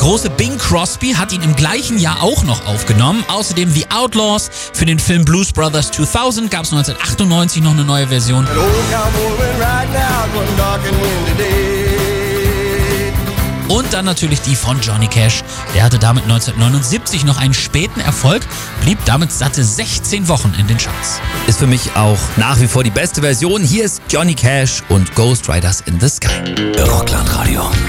große Bing Crosby hat ihn im gleichen Jahr auch noch aufgenommen. Außerdem The Outlaws. Für den Film Blues Brothers 2000 gab es 1998 noch eine neue Version. Und dann natürlich die von Johnny Cash. Der hatte damit 1979 noch einen späten Erfolg, blieb damit satte 16 Wochen in den Charts. Ist für mich auch nach wie vor die beste Version. Hier ist Johnny Cash und Ghost Riders in the Sky. Rockland Radio.